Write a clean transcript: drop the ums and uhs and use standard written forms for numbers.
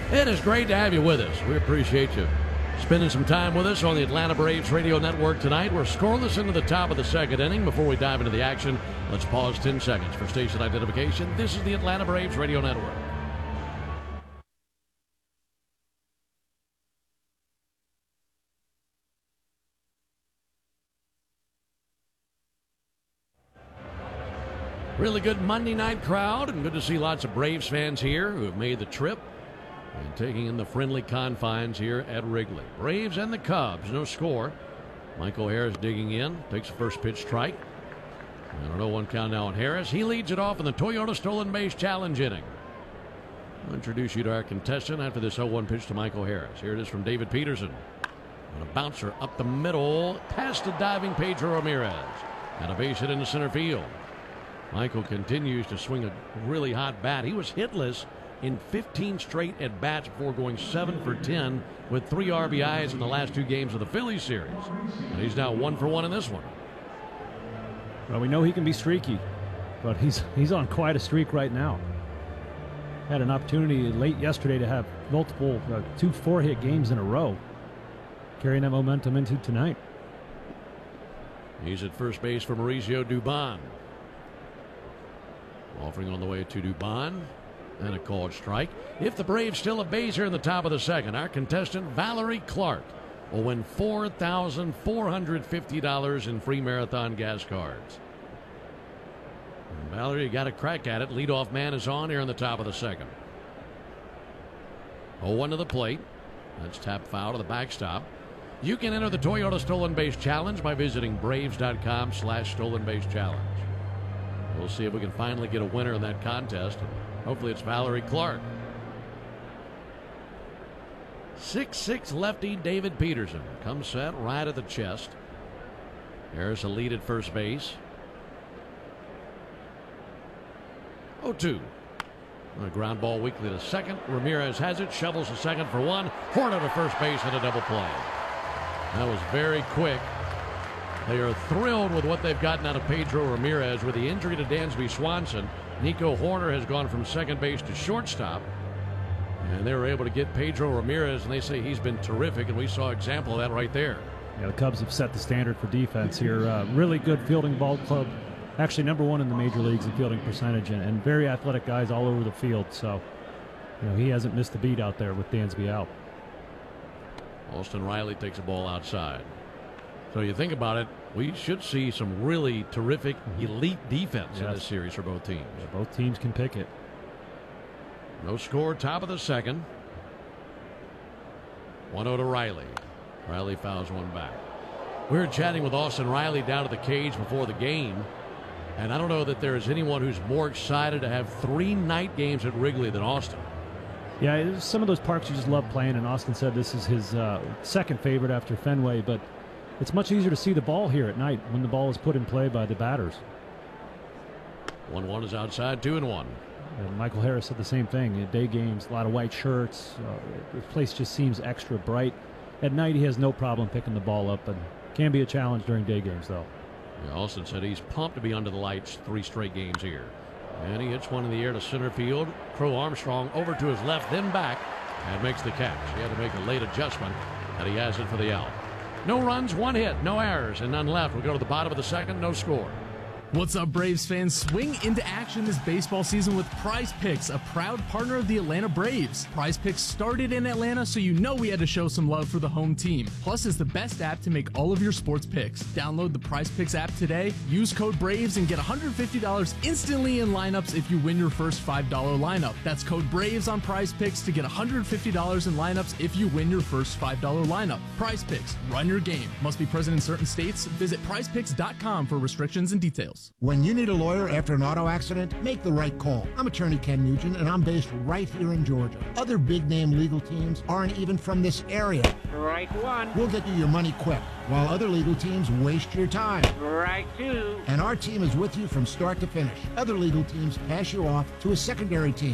It is great to have you with us. We appreciate you spending some time with us on the Atlanta Braves Radio Network tonight. We're scoreless into the top of the second inning. Before we dive into the action, let's pause 10 seconds for station identification. This is the Atlanta Braves Radio Network. Really good Monday night crowd, and good to see lots of Braves fans here who have made the trip and taking in the friendly confines here at Wrigley. Braves and the Cubs, no score. Michael Harris digging in, takes the first pitch strike. And a 0-1 count now on Harris. He leads it off in the Toyota Stolen Base Challenge inning. I'll introduce you to our contestant after this 0-1 pitch to Michael Harris. Here it is from David Peterson. And a bouncer up the middle, past the diving Pedro Ramirez. And a base hit into center field. Michael continues to swing a really hot bat. He was hitless in 15 straight at bats before going 7 for 10 with 3 RBIs in the last 2 games of the Phillies series. And he's now 1 for 1 in this one. Well, we know he can be streaky, but he's on quite a streak right now. Had an opportunity late yesterday to have multiple 2 4-hit games in a row, carrying that momentum into tonight. He's at first base for Mauricio Dubon. Offering on the way to Dubon. And a called strike. If the Braves still have base here in the top of the second, our contestant Valerie Clark will win $4,450 in free Marathon gas cards. And Valerie, you got a crack at it. Leadoff man is on here in the top of the second. 0-1 to the plate. That's tapped foul to the backstop. You can enter the Toyota Stolen Base Challenge by visiting Braves.com/Stolen Base Challenge. We'll see if we can finally get a winner in that contest. Hopefully it's Valerie Clark. 6'6" lefty David Peterson comes set right at the chest. Harris a lead at first base. 0-2. A ground ball weakly to second. Ramirez has it, shovels to second for 1. Horner to first base and a double play. That was very quick. They are thrilled with what they've gotten out of Pedro Ramirez. With the injury to Dansby Swanson, Nico Horner has gone from second base to shortstop. And they were able to get Pedro Ramirez, and they say he's been terrific, and we saw an example of that right there. Yeah, the Cubs have set the standard for defense here. Really good fielding ball club. Actually, #1 in the major leagues in fielding percentage, and very athletic guys all over the field. So, he hasn't missed a beat out there with Dansby out. Austin Riley takes a ball outside. So you think about it, we should see some really terrific, elite defense in this series for both teams. Yeah, both teams can pick it. No score, top of the second. 1-0 to Riley. Riley fouls one back. We were chatting with Austin Riley down at the cage before the game, and I don't know that there is anyone who's more excited to have 3 night games at Wrigley than Austin. Yeah, some of those parks you just love playing, and Austin said this is his second favorite after Fenway, but it's much easier to see the ball here at night when the ball is put in play by the batters. 1-1 is outside, 2-1. And Michael Harris said the same thing. In day games, a lot of white shirts. The place just seems extra bright. At night, he has no problem picking the ball up, but can be a challenge during day games, though. Yeah, Austin said he's pumped to be under the lights 3 straight games here. And he hits one in the air to center field. Crow Armstrong over to his left, then back, and makes the catch. He had to make a late adjustment, and he has it for the out. No runs, 1 hit, no errors, and none left. We go to the bottom of the second, no score. What's up, Braves fans? Swing into action this baseball season with Prize Picks, a proud partner of the Atlanta Braves. Prize Picks started in Atlanta, so you know we had to show some love for the home team. Plus, it's the best app to make all of your sports picks. Download the Prize Picks app today, use code BRAVES, and get $150 instantly in lineups if you win your first $5 lineup. That's code BRAVES on Prize Picks to get $150 in lineups if you win your first $5 lineup. Prize Picks, run your game. Must be present in certain states. Visit prizepicks.com for restrictions and details. When you need a lawyer after an auto accident, make the right call. I'm attorney Ken Nugent, and I'm based right here in Georgia. Other big-name legal teams aren't even from this area. Right one. We'll get you your money quick, while other legal teams waste your time. Right two. And our team is with you from start to finish. Other legal teams pass you off to a secondary team.